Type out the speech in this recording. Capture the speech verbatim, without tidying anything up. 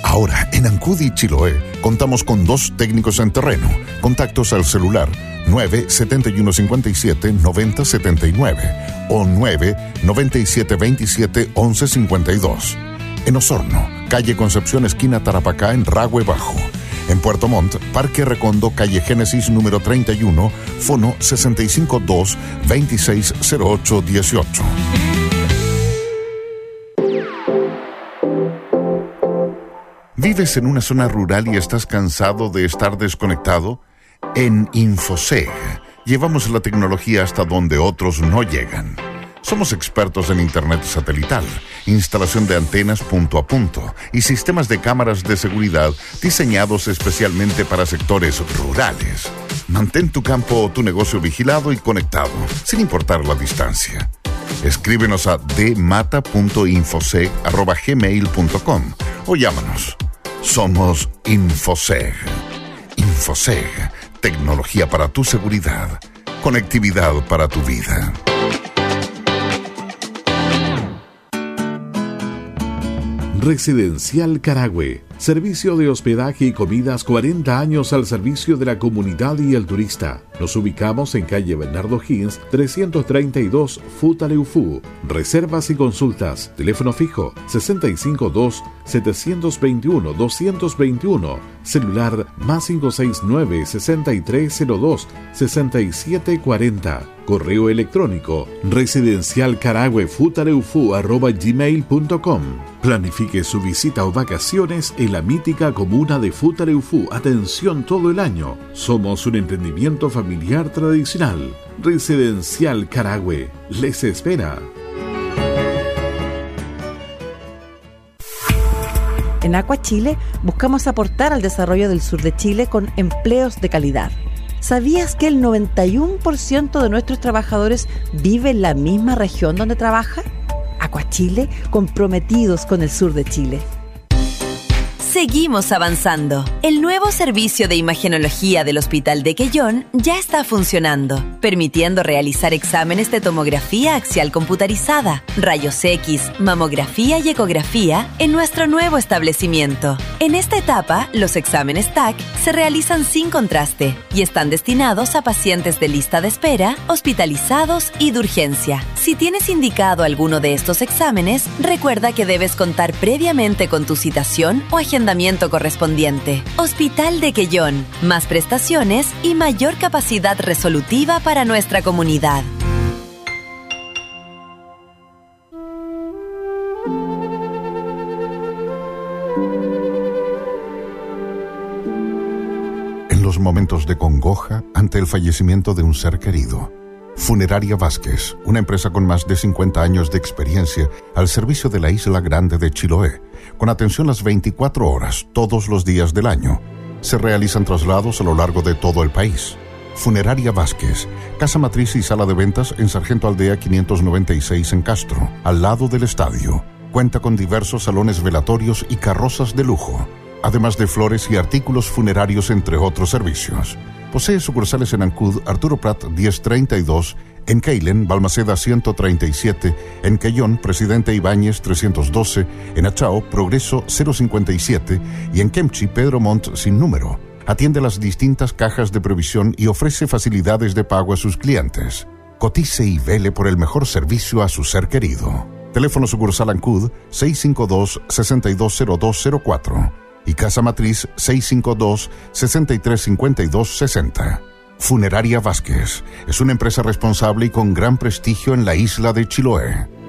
Ahora, en Ancud y Chiloé, contamos con dos técnicos en terreno. Contactos al celular nueve siete uno cinco siete nueve cero siete nueve o nueve nueve siete dos siete once cincuenta y dos. En Osorno, calle Concepción, esquina Tarapacá, en Ragüe Bajo. En Puerto Montt, Parque Recondo, calle Génesis número treinta y uno, fono sesenta y cinco dos veintiséis cero ocho dieciocho. ¿Vives en una zona rural y estás cansado de estar desconectado? En Infoseg llevamos la tecnología hasta donde otros no llegan. Somos expertos en internet satelital, instalación de antenas punto a punto y sistemas de cámaras de seguridad diseñados especialmente para sectores rurales. Mantén tu campo o tu negocio vigilado y conectado, sin importar la distancia. Escríbenos a d mata punto infoseg arroba gmail punto com o llámanos. Somos Infoseg. Infoseg, tecnología para tu seguridad, conectividad para tu vida. Residencial Carahue. Servicio de hospedaje y comidas, cuarenta años al servicio de la comunidad y el turista. Nos ubicamos en calle Bernardo Higgins, trescientos treinta y dos, Futaleufú. Reservas y consultas. Teléfono fijo sesenta y cinco dos, setecientos veintiuno, doscientos veintiuno. Celular más cinco seis nueve, sesenta y tres cero dos, sesenta y siete cuarenta. Correo electrónico residencialcarahuefutaleufú arroba gmail punto com. Planifique su visita o vacaciones en la mítica comuna de Futaleufú. Atención todo el año. Somos un emprendimiento familiar tradicional. Residencial Carahue les espera. En Aqua Chile buscamos aportar al desarrollo del sur de Chile con empleos de calidad. ¿Sabías que el noventa y uno por ciento de nuestros trabajadores vive en la misma región donde trabaja? Aqua Chile, comprometidos con el sur de Chile. Seguimos avanzando. El nuevo servicio de imagenología del Hospital de Quellón ya está funcionando, permitiendo realizar exámenes de tomografía axial computarizada, rayos X, mamografía y ecografía en nuestro nuevo establecimiento. En esta etapa, los exámenes T A C se realizan sin contraste y están destinados a pacientes de lista de espera, hospitalizados y de urgencia. Si tienes indicado alguno de estos exámenes, recuerda que debes contar previamente con tu citación o agendamiento correspondiente. Hospital de Quellón, más prestaciones y mayor capacidad resolutiva para nuestra comunidad. En los momentos de congoja ante el fallecimiento de un ser querido, Funeraria Vázquez, una empresa con más de cincuenta años de experiencia al servicio de la Isla Grande de Chiloé, con atención las veinticuatro horas, todos los días del año. Se realizan traslados a lo largo de todo el país. Funeraria Vázquez, casa matriz y sala de ventas en Sargento Aldea quinientos noventa y seis en Castro, al lado del estadio. Cuenta con diversos salones velatorios y carrozas de lujo, además de flores y artículos funerarios, entre otros servicios. Posee sucursales en Ancud, Arturo Prat diez treinta y dos, en Keilen, Balmaceda ciento treinta y siete, en Quellón, Presidente Ibáñez trescientos doce, en Achao, Progreso cero cincuenta y siete y en Kemchi, Pedro Montt sin número. Atiende las distintas cajas de previsión y ofrece facilidades de pago a sus clientes. Cotice y vele por el mejor servicio a su ser querido. Teléfono sucursal Ancud seis cinco dos, seis dos cero dos cero cuatro y Casa Matriz seis cinco dos, seis tres cinco dos seis cero. Funeraria Vázquez es una empresa responsable y con gran prestigio en la isla de Chiloé.